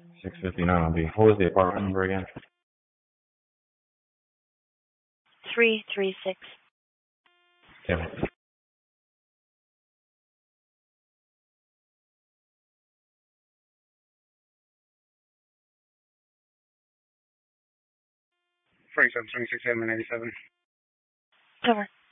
659 on B. What was the apartment number again? 336. Damn. Frank 726 97. Cover.